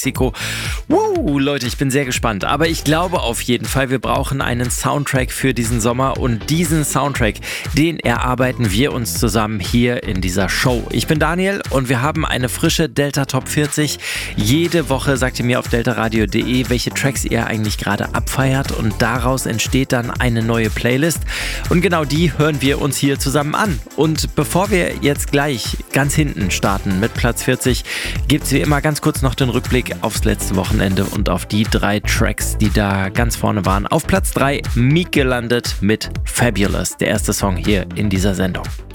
Mexiko. Leute, ich bin sehr gespannt. Aber ich glaube auf jeden Fall, wir brauchen einen Soundtrack für diesen Sommer. Und diesen Soundtrack, den erarbeiten wir uns zusammen hier in dieser Show. Ich bin Daniel und wir haben eine frische Delta Top 40. Jede Woche sagt ihr mir auf deltaradio.de, welche Tracks ihr eigentlich gerade abfeiert. Und daraus entsteht dann eine neue Playlist. Und genau die hören wir uns hier zusammen an. Und bevor wir jetzt gleich ganz hinten starten mit Platz 40, gibt es wie immer ganz kurz noch den Rückblick aufs letzte Wochenende und auf die 3 Tracks, die da ganz vorne waren. Auf Platz 3 Meek gelandet mit Fabulous, der erste Song hier in dieser Sendung.